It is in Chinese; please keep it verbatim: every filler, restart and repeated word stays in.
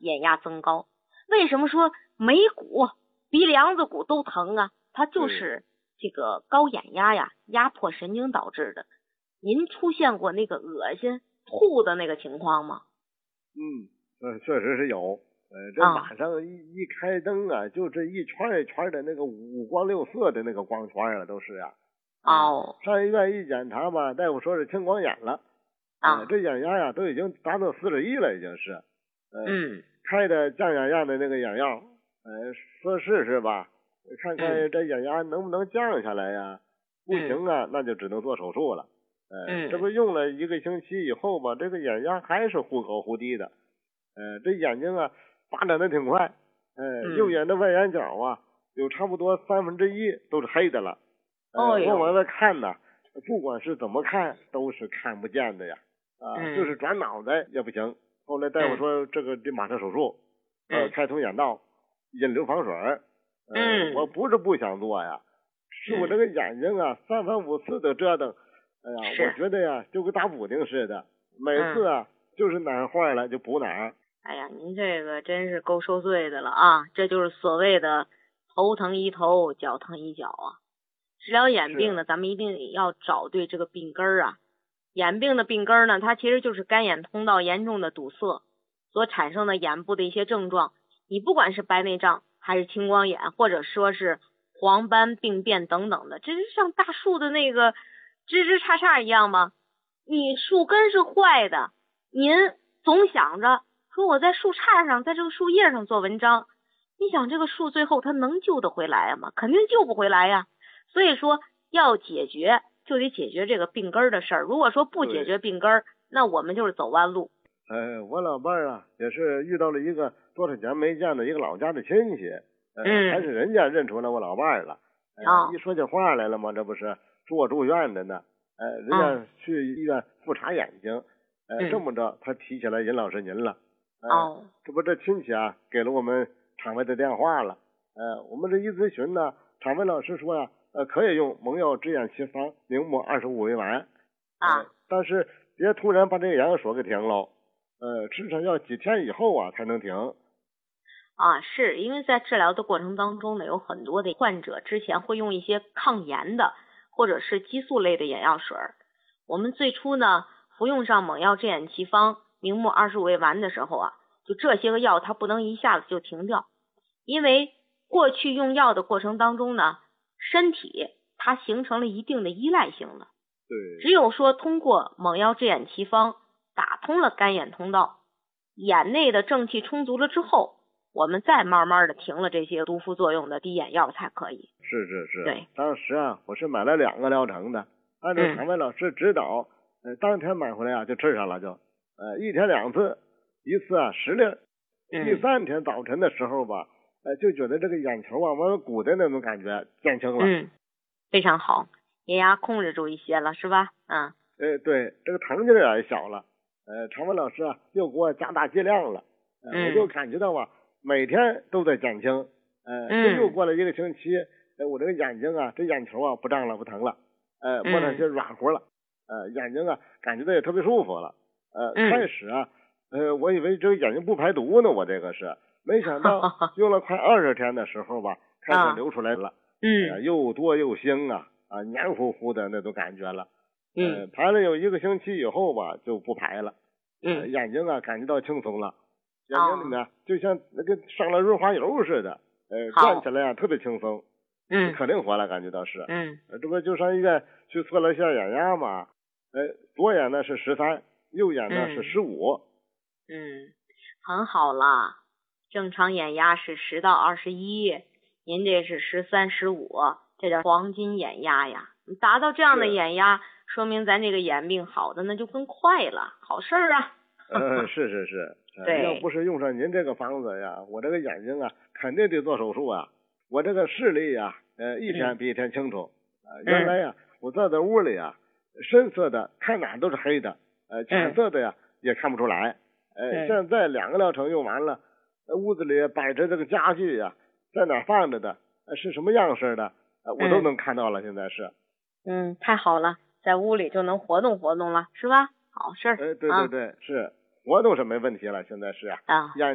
眼压增高。为什么说眉骨、鼻梁子骨都疼啊？它就是这个高眼压呀，压迫神经导致的。您出现过那个恶心、吐的那个情况吗？ 嗯，呃，确实是有。呃，这晚上一、啊、一开灯啊，就这一圈一圈的那个五光六色的那个光圈啊，都是啊。 哦。 上医院一检查吧，大夫说是青光眼了。 啊、 呃。这眼压呀都已经达到四十一了，已经是。 呃、嗯。 开的降眼压的那个眼药，呃，说试试吧，看看这眼压能不能降下来呀？嗯、不行啊，那就只能做手术了。呃， 嗯。 这不用了一个星期以后吧，这个眼压还是忽高忽低的。呃，这眼睛啊发展的挺快。呃，嗯、右眼的外眼角啊，有差不多三分之一都是黑的了。呃， 哦、 我往外看呢，不管是怎么看都是看不见的呀。啊、呃， 嗯、 就是转脑袋也不行。后来大夫说这个得马上手术， 嗯、 呃，开通眼道，引流防水。呃、 嗯， 我不是不想做呀，是我这个眼睛啊三番五次的折腾，哎呀，我觉得呀就跟打补丁似的，每次啊、嗯、就是哪儿坏了就补哪儿。 哎呀，您这个真是够受罪的了啊！这就是所谓的头疼医头，脚疼医脚啊。治疗眼病呢，咱们一定要找对这个病根儿啊。眼病的病根儿呢，它其实就是干眼通道严重的堵塞所产生的眼部的一些症状。你不管是白内障，还是青光眼，或者说是黄斑病变等等的，这是像大树的那个枝枝杈杈一样吗？你树根是坏的，您总想着说我在树杈上，在这个树叶上做文章，你想这个树最后它能救得回来吗？肯定救不回来呀。所以说要解决就得解决这个病根的事儿。如果说不解决病根，那我们就是走弯路。 呃，我老伴儿啊，也是遇到了一个多少年没见的一个老家的亲戚，呃、 嗯， 还是人家认出来我老伴儿了。 啊、 呃，一说起话来了嘛，这不是住住院的呢。呃，人家去医院复查眼睛，呃， 嗯、 这么着，他提起来尹老师您了。呃、 哦， 这不这亲戚啊，给了我们厂外的电话了。呃，我们这一咨询呢，厂外老师说呀、啊，呃，可以用蒙药治眼奇方明目二十五味丸。 啊、 呃，但是别突然把这个眼药水给停了。呃，至少要几天以后啊才能停。 啊，是因为在治疗的过程当中呢，有很多的患者之前会用一些抗炎的或者是激素类的眼药水。我们最初呢服用上蒙药治眼奇方明目二十五味丸的时候啊，就这些个药它不能一下子就停掉，因为过去用药的过程当中呢，身体它形成了一定的依赖性了。 对， 只有说通过蒙药治眼奇方打通了干眼通道，眼内的正气充足了之后，我们再慢慢的停了这些毒副作用的滴眼药才可以。 是是是， 对， 当时啊我是买了两个疗程的，按照厂外老师指导，嗯、呃，当天买回来啊就吃上了就，呃，一天两次，一次啊十粒， 嗯、 第三天早晨的时候吧，呃，就觉得这个眼球啊往鼓的那种感觉减轻了。 嗯，非常好，眼压控制住一些了是吧？嗯， 呃，对，这个疼劲儿也小了。呃，常文老师啊，又给我加大剂量了，呃嗯、 我就感觉到啊，每天都在减轻。呃，这又过了一个星期，呃，我这个眼睛啊，这眼球啊不胀了，不疼了，呃，摸上去软和了，呃，眼睛啊感觉到也特别舒服了。呃， 嗯、 开始啊，呃，我以为这个眼睛不排毒呢，我这个是，没想到用了快二十天的时候吧，开始流出来了， 嗯、 呃，又多又腥啊，啊，黏糊糊的那种感觉了。 嗯、 呃，排了有一个星期以后吧，就不排了。 嗯、 呃，眼睛啊感觉到轻松了，眼睛里面、哦、就像那个上了润滑油似的，呃，转起来啊特别轻松， 嗯， 可灵活了，感觉到是。 嗯， 呃，这不就上医院去测了一下眼压嘛，呃，左眼呢是十三，右眼呢、嗯、是十五。 嗯，很好啦，正常眼压是十到二十一，您这是十三、十五，这叫黄金眼压呀。达到这样的眼压，说明咱这个眼病好的那就更快了，好事儿啊。 呃，是是是， 对， 要不是用上您这个方子呀，我这个眼睛啊肯定得做手术啊。我这个视力呀，呃，一天比一天清楚。呃、 嗯、 原来呀，我坐在屋里啊，深色的看哪都是黑的，呃，浅色的呀、嗯、也看不出来。呃， 嗯、 现在两个疗程用完了，屋子里摆着这个家具呀，在哪放着的，呃、是什么样式的，呃，我都能看到了。嗯、现在是。 嗯，太好了，在屋里就能活动活动了，是吧？好事儿。 哎，对对对，啊、是活动是没问题了，现在是啊。 啊。